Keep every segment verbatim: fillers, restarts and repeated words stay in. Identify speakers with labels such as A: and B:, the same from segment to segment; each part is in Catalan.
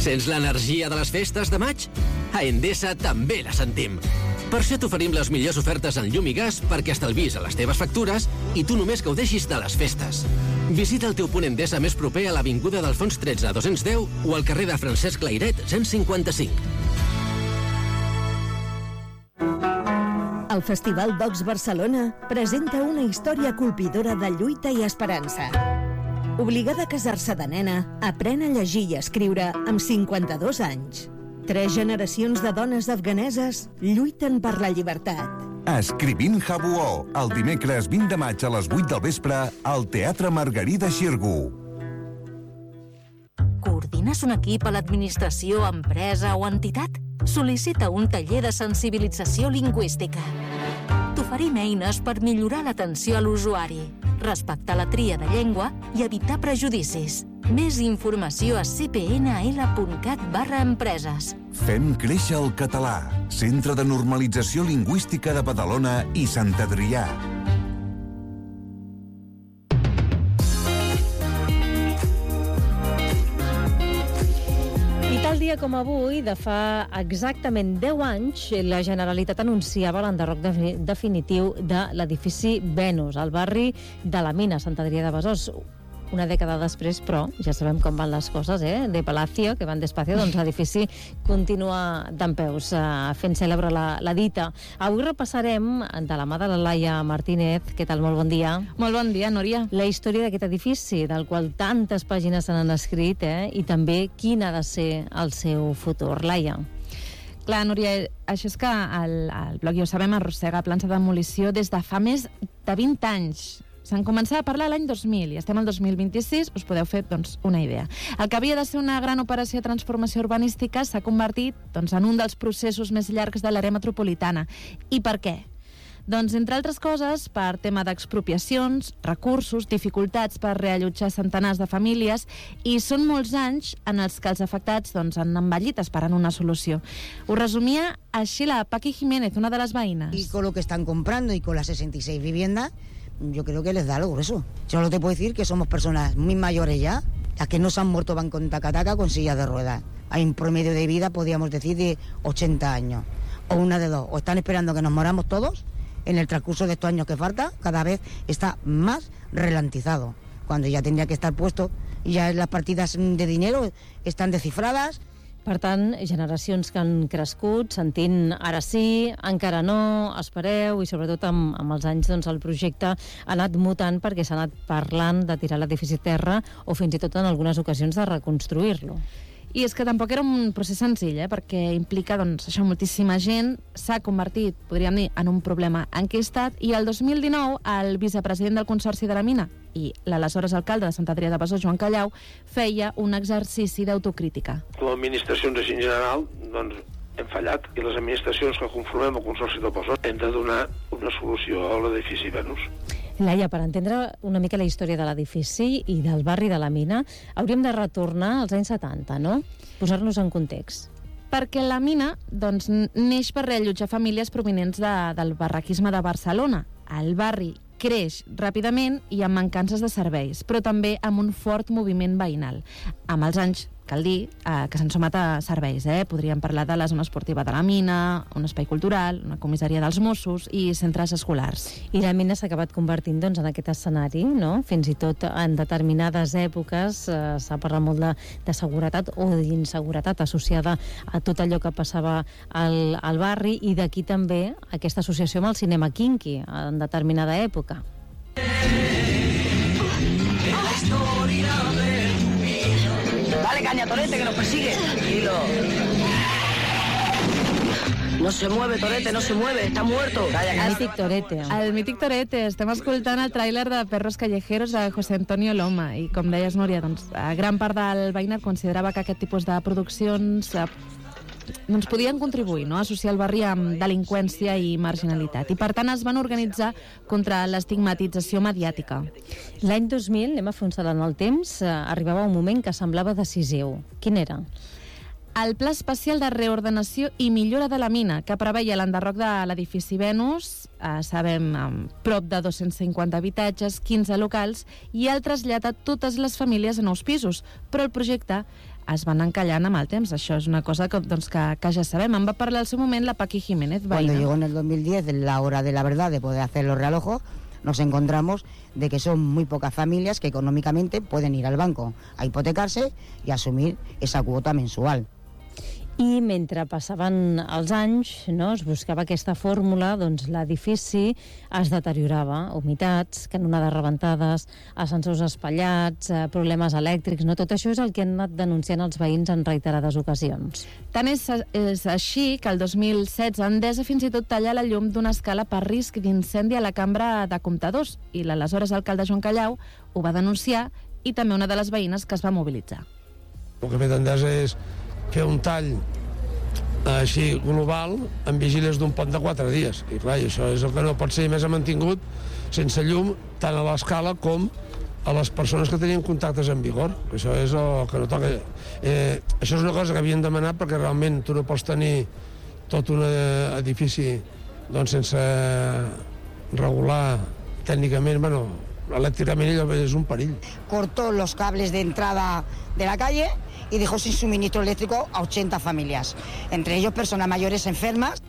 A: Sents l'energia de les festes de maig? A Endesa també la sentim. Per això t'oferim les millors ofertes en llum i gas perquè estalvis a les teves factures i tu només gaudeixis de les festes. Visita el teu punt Endesa més proper a l'Avinguda d'Alfons tretze dos-cents deu o al carrer de Francesc Layret cent cinquanta-cinc.
B: El Festival Vox Barcelona presenta una història colpidora de lluita i esperança. Obligada a casar-se de nena, aprèn a llegir i escriure amb cinquanta-dos anys. Tres generacions de dones afganeses lluiten per la llibertat.
C: Escrivint Jabuó, el dimecres vint de maig a les vuit del vespre al Teatre Margarida Xirgu.
D: Coordines un equip a l'administració, empresa o entitat? Sol·licita un taller de sensibilització lingüística. T'oferim eines per millorar l'atenció a l'usuari, respectar la tria de llengua i evitar prejudicis. Més informació a cpnl.cat barra empreses.
C: Fem créixer el català. Centre de Normalització Lingüística de Badalona i Sant Adrià.
E: I tal dia com avui, de fa exactament deu anys, la Generalitat anunciava l'enderroc definitiu de l'edifici Venus, al barri de la Mina, Sant Adrià de Besòs. Una dècada després, però, ja sabem com van les coses, eh? De Palacio, que van despacio, doncs l'edifici continua dempeus, eh, fent cèlebre la, la dita. Avui repassarem, de la mà de la Laia Martínez, què tal? Molt bon dia.
F: Molt bon dia, Núria.
E: La història d'aquest edifici, del qual tantes pàgines se n'han escrit, eh? I també quin ha de ser el seu futur. Laia.
F: Clar, Núria, això és que el, el blog, ja ho sabem, arrossega plans de demolició des de fa més de vint anys. Se'n començava a parlar l'any dos mil i estem al dos mil vint-i-sis, us podeu fer doncs, una idea. El que havia de ser una gran operació de transformació urbanística s'ha convertit doncs, en un dels processos més llargs de l'àrea metropolitana. I per què? Doncs, entre altres coses, per tema d'expropiacions, recursos, dificultats per reallotjar centenars de famílies, i són molts anys en els que els afectats doncs, han envellit esperant una solució. Ho resumia així la Paqui Jiménez, una de les veïnes.
G: Y con lo que están comprando y con las sesenta y seis viviendas, yo creo que les da algo grueso. Solo te puedo decir que somos personas muy mayores ya, las que no se han muerto van con taca-taca con sillas de ruedas. Hay un promedio de vida, podríamos decir, de ochenta años. O una de dos, o están esperando que nos moramos todos en el transcurso de estos años que falta, cada vez está más ralentizado, cuando ya tendría que estar puesto, y ya las partidas de dinero están descifradas.
E: Per tant, generacions que han crescut sentint ara sí, encara no, espereu, i sobretot amb, amb els anys doncs, el projecte ha anat mutant perquè s'ha anat parlant de tirar l'edifici a terra o fins i tot en algunes ocasions de reconstruir-lo.
F: I és que tampoc era un procés senzill, eh? Perquè implica doncs, això, moltíssima gent, s'ha convertit, podríem dir, en un problema enquistat, i el dos mil dinou el vicepresident del Consorci de la Mina i l'aleshores alcalde de Sant Adrià de Besòs, Joan Callau, feia un exercici d'autocrítica.
H: Com a administracions en general, doncs, hem fallat, i les administracions que conformem el Consorci de Besòs hem de donar una solució a l'edifici Venus.
E: Laia, per entendre una mica la història de l'edifici i del barri de la Mina, hauríem de retornar als anys setanta, no? Posar-nos en context.
F: Perquè la Mina doncs, neix per reallotjar famílies provinents de, del barraquisme de Barcelona. El barri creix ràpidament i amb mancances de serveis, però també amb un fort moviment veïnal. Amb els anys, cal dir, eh, que se'n somat a serveis. Eh? Podríem parlar de la zona esportiva de la Mina, un espai cultural, una comissaria dels Mossos i centres escolars.
E: I la Mina s'ha acabat convertint doncs, en aquest escenari, no? Fins i tot en determinades èpoques eh, s'ha parlat molt de, de seguretat o d'inseguretat associada a tot allò que passava al, al barri, i d'aquí també aquesta associació amb el cinema kinky en determinada època.
I: Dale caña, Torete, que nos persigue. Tranquilo. No se mueve, Torete, no se mueve, está muerto. Calla, calla.
E: El mític Torete.
F: El mític Torete. Estem escoltant el tràiler de Perros Callejeros de José Antonio Loma, i com deies, Núria, doncs, gran part del veïnat considerava que aquest tipus de produccions eh, doncs podien contribuir, no?, a associar el barri amb delinqüència i marginalitat, i per tant es van organitzar contra l'estigmatització mediàtica.
E: L'any dos mil, anem a fer un salt en el temps, eh, arribava un moment que semblava decisiu. Quin era?
F: el Pla Especial de Reordenació i Millora de la Mina, que preveia l'enderroc de l'edifici Venus, eh, sabem, amb prop de dos-cents cinquanta habitatges, quinze locals, i el trasllat a totes les famílies a nous pisos. Però el projecte es van encallant amb el temps. Això és una cosa que, doncs, que, que ja sabem. En va parlar al seu moment la Paqui Jiménez, veïna.
G: Cuando llegó en el dos mil diez la hora de la verdad de poder hacer los realojos, nos encontramos de que son muy pocas familias que económicamente pueden ir al banco a hipotecarse y asumir esa cuota mensual.
E: I mentre passaven els anys, no, es buscava aquesta fórmula, doncs l'edifici es deteriorava. Humitats, canonades rebentades, ascensors espatllats, eh, problemes elèctrics, no? Tot això és el que han anat denunciant els veïns en reiterades ocasions.
F: Tant és, és així que el dos mil setze Endesa fins i tot talla la llum d'una escala per risc d'incendi a la cambra de comptadors, i l'aleshores alcalde Joan Callau ho va denunciar, i també una de les veïnes que es va mobilitzar.
J: El que ha fet Endesa és fer un tall així global amb vigílies d'un pont de quatre dies. I clar, això és el que no pot ser. I més ha mantingut sense llum tant a l'escala com a les persones que tenien contactes en vigor. Això és el que no toca. Eh, això és una cosa que havien demanat perquè realment tu no pots tenir tot un edifici doncs, sense regular tècnicament, bueno, elèctricament allò és un perill.
G: Cortó los cables de entrada de la calle y dejó sin suministro eléctrico a ochenta familias, entre ellos personas mayores enfermas.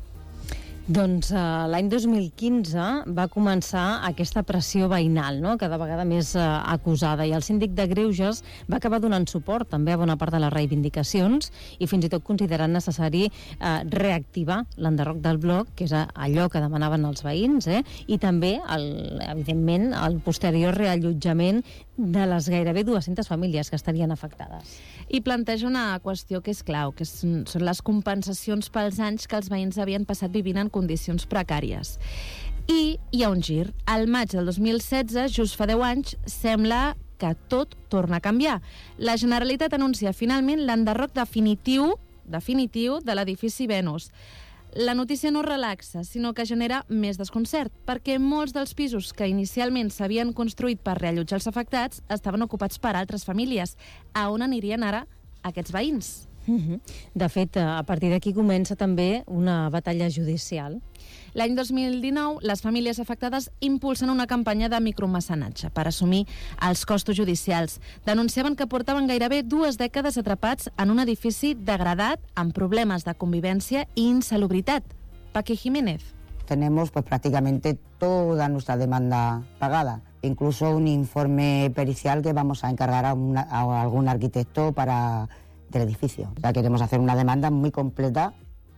E: Doncs uh, l'any dos mil quinze va començar aquesta pressió veïnal, no?, cada vegada més uh, acusada, i el síndic de Greuges va acabar donant suport també a bona part de les reivindicacions i fins i tot considerant necessari uh, reactivar l'enderroc del bloc, que és allò que demanaven els veïns, eh? I també, el, evidentment, el posterior reallotjament de les gairebé dues-centes famílies que estarien afectades.
F: I planteja una qüestió que és clau, que són les compensacions pels anys que els veïns havien passat vivint en condicions precàries. I hi ha un gir. Al maig del dos mil setze, just fa deu anys, sembla que tot torna a canviar. La Generalitat anuncia finalment l'enderroc definitiu, definitiu de l'edifici Venus. La notícia no relaxa, sinó que genera més desconcert, perquè molts dels pisos que inicialment s'havien construït per reallotjar els afectats estaven ocupats per altres famílies. A on anirien ara aquests veïns?
E: Uh-huh. De fet, a partir d'aquí comença també una batalla judicial.
F: L'any dos mil dinou, les famílies afectades impulsen una campanya de micromecenatge per assumir els costos judicials. Denunciaven que portaven gairebé dues dècades atrapats en un edifici degradat amb problemes de convivència i insalubritat. Paqui Jiménez.
G: Tenemos pues prácticamente toda nuestra demanda pagada, incluso un informe pericial que vamos a encargar a, una, a algún arquitecto para del edificio. O sea, queremos hacer una demanda muy completa.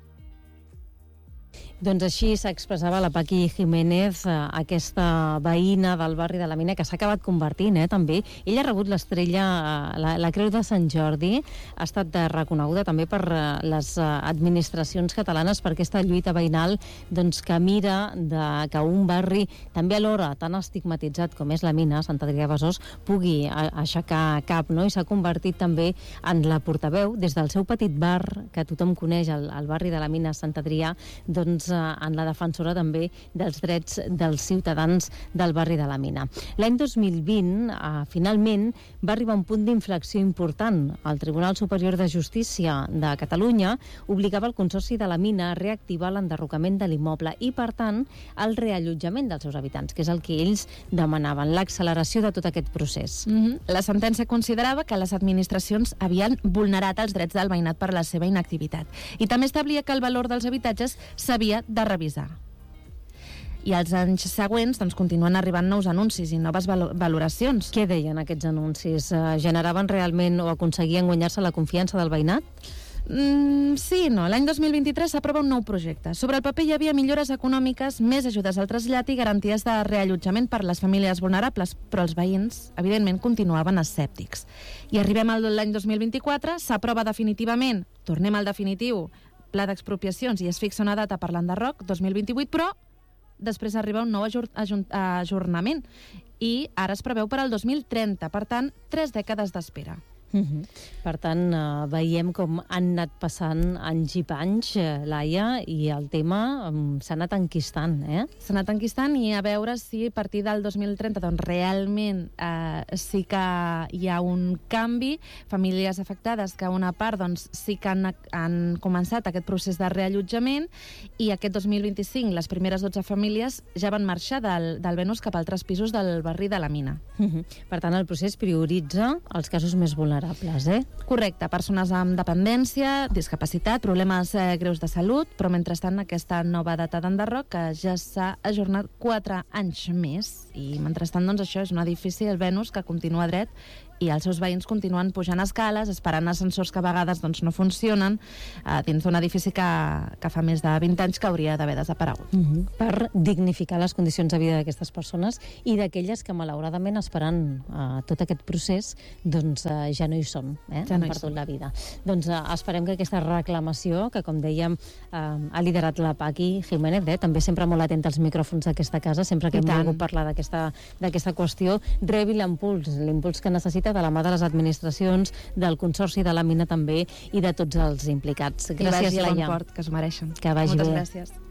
E: Doncs així s'expressava la Paqui Jiménez, eh, aquesta veïna del barri de la Mina, que s'ha acabat convertint, eh, també. Ella ha rebut l'estrella, eh, la, la Creu de Sant Jordi, ha estat eh, reconeguda també per eh, les eh, administracions catalanes per aquesta lluita veïnal, doncs, que mira de, que un barri també alhora tan estigmatitzat com és la Mina, Sant Adrià de Besòs, pugui a, aixecar cap, no? I s'ha convertit també en la portaveu des del seu petit bar, que tothom coneix, el, el barri de la Mina, Sant Adrià, doncs en la defensora també dels drets dels ciutadans del barri de la Mina. L'any dos mil vint, eh, finalment, va arribar un punt d'inflexió important. El Tribunal Superior de Justícia de Catalunya obligava el Consorci de la Mina a reactivar l'enderrocament de l'immoble i, per tant, el reallotjament dels seus habitants, que és el que ells demanaven, l'acceleració de tot aquest procés.
F: Mm-hmm. La sentència considerava que les administracions havien vulnerat els drets del veïnat per la seva inactivitat i també establia que el valor dels habitatges s'havia de revisar. I als anys següents doncs, continuen arribant nous anuncis i noves valo- valoracions.
E: Què deien aquests anuncis? Eh, generaven realment o aconseguien guanyar-se la confiança del veïnat?
F: Mm, sí, no. L'any dos mil vint-i-tres s'aprova un nou projecte. Sobre el paper hi havia millores econòmiques, més ajudes al trasllat i garanties de reallotjament per les famílies vulnerables, però els veïns, evidentment, continuaven escèptics. I arribem a l'any dos mil vint-i-quatre, s'aprova definitivament, tornem al definitiu, pla d'expropiacions i es fixa una data per l'enderroc, dos mil vint-i-vuit, però després arriba un nou ajor ajornament i ara es preveu per al dos mil trenta, per tant, tres dècades d'espera.
E: Uh-huh. Per tant, uh, veiem com han anat passant anys i panys, uh, Laia, i el tema um, s'ha anat enquistant, eh?
F: S'ha anat enquistant i a veure si a partir del dos mil trenta doncs, realment eh, sí que hi ha un canvi. Famílies afectades que una part doncs, sí que han, han començat aquest procés de reallotjament i aquest dos mil vint-i-cinc les primeres dotze famílies ja van marxar del, del Venus cap a altres pisos del barri de la Mina.
E: Uh-huh. Per tant, el procés prioritza els casos més vulnerables, eh?
F: Correcte, persones amb dependència, discapacitat, problemes eh, greus de salut, però mentrestant aquesta nova data d'enderroc que ja s'ha ajornat quatre anys més i mentrestant doncs això és un edifici, el Venus, que continua dret i els seus veïns continuen pujant escales, esperant ascensors que a vegades doncs, no funcionen eh, dins d'un edifici que, que fa més de vint anys que hauria d'haver desaparegut.
E: Uh -huh. Per dignificar les condicions de vida d'aquestes persones i d'aquelles que malauradament esperant eh, tot aquest procés doncs eh, ja no hi són, eh?
F: Ja no
E: han
F: hi
E: perdut
F: són.
E: la vida. Doncs eh, esperem que aquesta reclamació, que com dèiem eh, ha liderat la Paqui Jiménez, eh? també sempre molt atenta als micròfons d'aquesta casa, sempre que
F: I
E: hem
F: tant.
E: volgut parlar d'aquesta d'aquesta qüestió, rebi l'impuls, l'impuls que necessita de la mà de les administracions, del Consorci de la Mina també i de tots els implicats.
F: Que vagi
E: Gràcies,
F: a bon
E: Laia.
F: port, que es mereixen.
E: Que vagi
F: Moltes
E: bé.
F: gràcies.